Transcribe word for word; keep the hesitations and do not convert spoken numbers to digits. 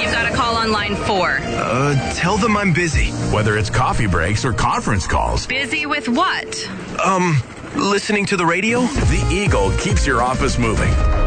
You've got a call on line four. Uh, tell them I'm busy. Whether it's coffee breaks or conference calls. Busy with what? Um, listening to the radio? The Eagle keeps your office moving.